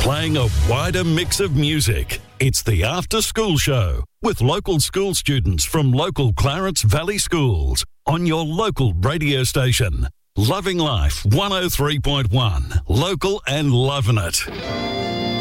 playing a wider mix of music. It's the After School Show with local school students from local Clarence Valley schools on your local radio station. Loving Life 103.1. Local and loving it.